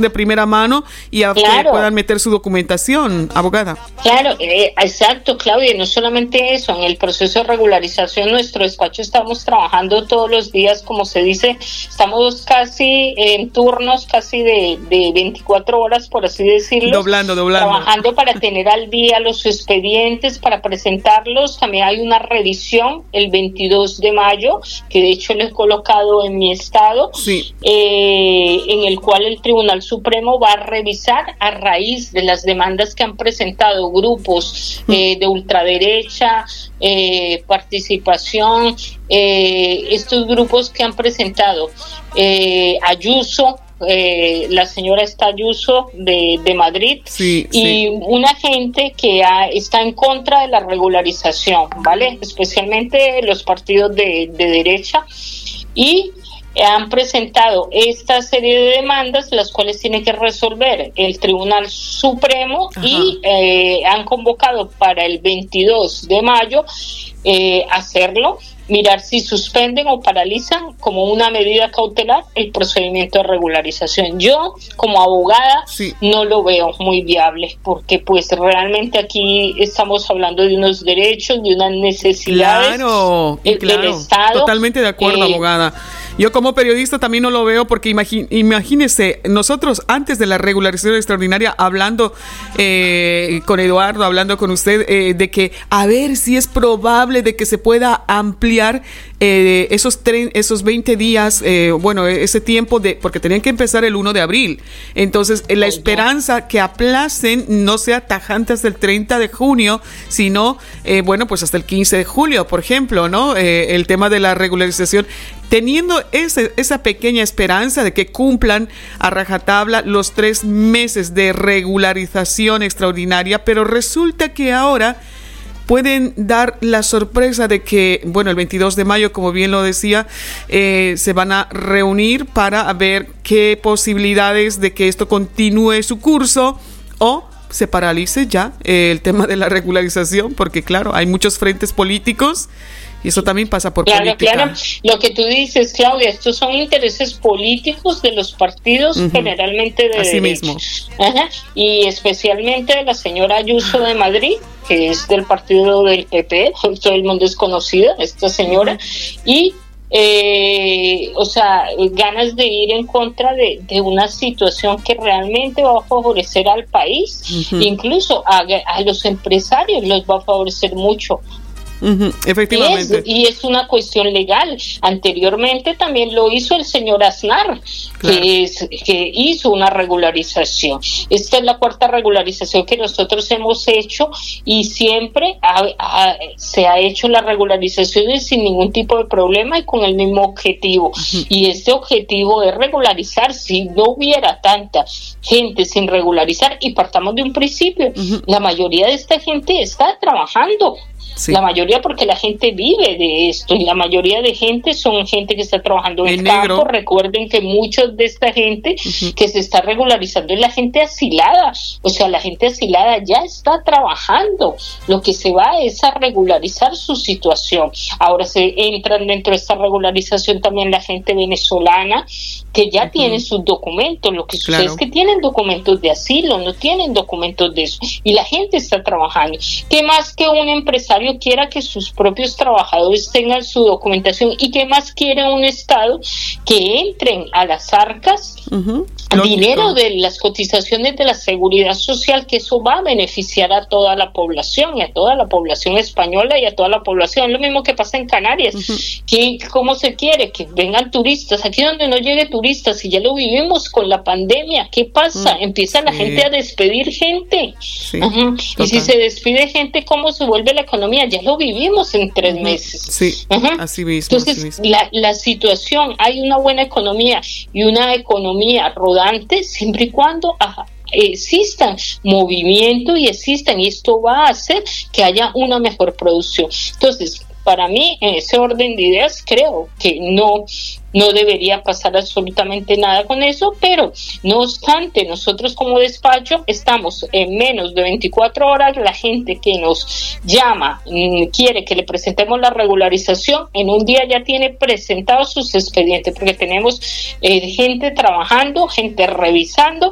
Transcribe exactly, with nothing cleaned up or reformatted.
de primera mano y a claro. que puedan meter su documentación, abogada. Claro, eh, exacto, Claudia, no solamente eso, en el proceso de regularización nuestro despacho estamos trabajando todos los días, como se dice, estamos casi en turnos, casi de, de veinticuatro horas, por así decirlo. Doblando, doblando. Trabajando para tener al día los expedientes, para presentarlos. También hay una revisión el veintidós de mayo, que de hecho lo he colocado en mi estado, sí. eh, en el cual el Tribunal Supremo va a revisar a raíz de las demandas que han presentado grupos eh, de ultraderecha, eh, participación, eh, estos grupos que han presentado eh, Ayuso, Eh, la señora está Ayuso de, de Madrid, sí, y sí. una gente que ha, está en contra de la regularización, ¿vale? Especialmente los partidos de, de derecha, y han presentado esta serie de demandas, las cuales tiene que resolver el Tribunal Supremo. Ajá. Y eh, han convocado para el veintidós de mayo eh, hacerlo, mirar si suspenden o paralizan como una medida cautelar el procedimiento de regularización. Yo, como abogada, sí. no lo veo muy viable, porque pues realmente aquí estamos hablando de unos derechos, de unas necesidades claro, del, claro, del Estado. Totalmente de acuerdo, eh, abogada. Yo como periodista también no lo veo, porque imagi- imagínese, nosotros antes de la regularización extraordinaria, hablando eh, con Eduardo, hablando con usted, eh, de que a ver si es probable de que se pueda ampliar eh, esos, tre- esos veinte días, eh, bueno, ese tiempo, de porque tenían que empezar el primero de abril. Entonces, la esperanza que aplacen no sea tajante hasta el treinta de junio, sino, eh, bueno, pues hasta el quince de julio, por ejemplo, ¿no? Eh, el tema de la regularización, teniendo ese, esa pequeña esperanza de que cumplan a rajatabla los tres meses de regularización extraordinaria, pero resulta que ahora pueden dar la sorpresa de que, bueno, el veintidós de mayo, como bien lo decía, eh, se van a reunir para ver qué posibilidades de que esto continúe su curso o se paralice ya eh, el tema de la regularización, porque claro, hay muchos frentes políticos y eso también pasa por claro, política. Claro, lo que tú dices, Claudia, estos son intereses políticos de los partidos, uh-huh. generalmente de Así derecha. mismo. Ajá. Y especialmente de la señora Ayuso de Madrid, que es del partido del P P, todo el mundo es conocida, esta señora, uh-huh. y eh, o sea, ganas de ir en contra de, de una situación que realmente va a favorecer al país, uh-huh. incluso a, a los empresarios los va a favorecer mucho. Uh-huh, efectivamente. Y es, y es una cuestión legal. Anteriormente también lo hizo el señor Aznar, claro. que, es, que hizo una regularización. Esta es la cuarta regularización que nosotros hemos hecho y siempre ha, ha, se ha hecho la regularización sin ningún tipo de problema y con el mismo objetivo. Uh-huh. Y este objetivo es regularizar. Si no hubiera tanta gente sin regularizar, y partamos de un principio, uh-huh. la mayoría de esta gente está trabajando. Sí. La mayoría, porque la gente vive de esto, y la mayoría de gente son gente que está trabajando en, en el campo. Recuerden que muchos de esta gente uh-huh. que se está regularizando es la gente asilada, o sea, la gente asilada ya está trabajando, lo que se va es a regularizar su situación. Ahora se entran dentro de esta regularización también la gente venezolana que ya uh-huh. tiene sus documentos, lo que sucede claro. es que tienen documentos de asilo, no tienen documentos de eso, y la gente está trabajando. ¿Qué más que un empresario quiera que sus propios trabajadores tengan su documentación? ¿Y qué más quiere un Estado? Que entren a las arcas uh-huh. dinero de las cotizaciones de la seguridad social, que eso va a beneficiar a toda la población, y a toda la población española y a toda la población. Es lo mismo que pasa en Canarias. Uh-huh. que ¿Cómo se quiere? Que vengan turistas. Aquí donde no llegue turistas, y ya lo vivimos con la pandemia, ¿qué pasa? Uh-huh. Empieza la sí. gente a despedir gente. Sí. Uh-huh. Y si se despide gente, ¿cómo se vuelve la economía? Ya lo vivimos en tres uh-huh. meses. Sí, uh-huh. así mismo. Entonces, así mismo. La, la situación, hay una buena economía y una economía rodante siempre y cuando ajá, existan movimiento y existan, y esto va a hacer que haya una mejor producción. Entonces, para mí, en ese orden de ideas, creo que no no debería pasar absolutamente nada con eso, pero no obstante, nosotros como despacho estamos en menos de veinticuatro horas. La gente que nos llama, mmm, quiere que le presentemos la regularización, en un día ya tiene presentados sus expedientes, porque tenemos eh, gente trabajando, gente revisando,